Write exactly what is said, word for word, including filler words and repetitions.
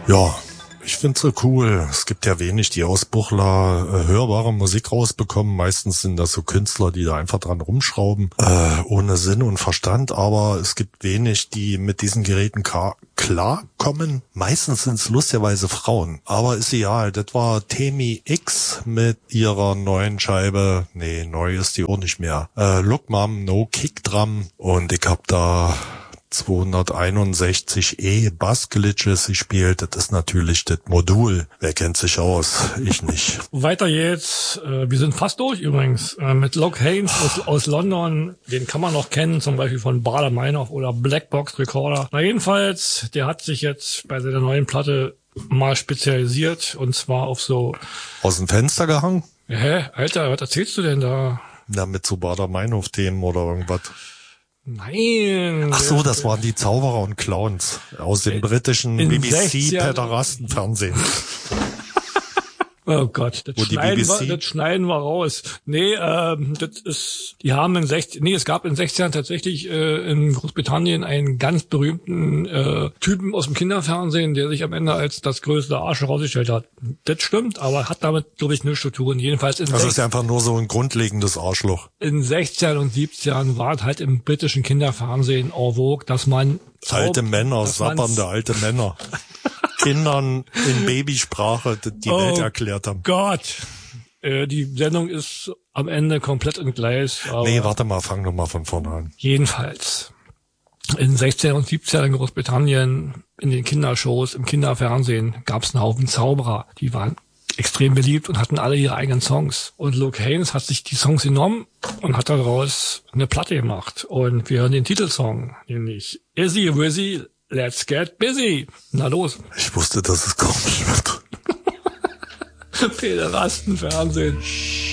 Ja, ich find's so cool. Es gibt ja wenig, die aus Buchla äh, hörbare Musik rausbekommen. Meistens sind das so Künstler, die da einfach dran rumschrauben, äh, ohne Sinn und Verstand. Aber es gibt wenig, die mit diesen Geräten ka- klarkommen. Meistens sind's lustigerweise Frauen. Aber ist egal. Das war Temi X mit ihrer neuen Scheibe. Nee, neu ist die auch nicht mehr. Äh, Look Mom, No Kick Drum. Und ich hab da zweihunderteinundsechzig E Bass-Glitches gespielt. Das ist natürlich das Modul. Wer kennt sich aus? Ich nicht. Weiter geht's. Äh, wir sind fast durch übrigens. Äh, mit Luke Haynes aus, aus London. Den kann man noch kennen, zum Beispiel von Bader Meinhof oder Blackbox Recorder. Na jedenfalls, der hat sich jetzt bei seiner neuen Platte mal spezialisiert. Und zwar auf so... Aus dem Fenster gehangen? Hä? Alter, was erzählst du denn da? Na, mit so Bader Meinhof-Themen oder irgendwas. Nein. Ach so, das waren die Zauberer und Clowns aus dem britischen B B C-Pederastenfernsehen. Oh Gott, das schneiden, wir, das schneiden wir raus. Nee, ähm, das ist, die haben in sechzig, nee, es gab in sechzig Jahren tatsächlich äh, in Großbritannien einen ganz berühmten äh, Typen aus dem Kinderfernsehen, der sich am Ende als das größte Arsch herausgestellt hat. Das stimmt, aber hat damit, glaube ich, nichts zu tun. Jedenfalls in Also ist ja einfach nur so ein grundlegendes Arschloch. In sechzigern und siebzigern war es halt im britischen Kinderfernsehen en vogue, dass man alte Männer, sappernde alte Männer. Kindern in Babysprache die oh Welt erklärt haben. Gott, äh, die Sendung ist am Ende komplett entgleist. Nee, warte mal, fang doch mal von vorne an. Jedenfalls, in den sechzigern und siebzigern in Großbritannien, in den Kindershows, im Kinderfernsehen, gab es einen Haufen Zauberer. Die waren extrem beliebt und hatten alle ihre eigenen Songs. Und Luke Haynes hat sich die Songs genommen und hat daraus eine Platte gemacht. Und wir hören den Titelsong, nämlich Izzy Wizzy, Let's Get Busy. Na los. Ich wusste, dass es kommen wird. Pederastenfernsehen.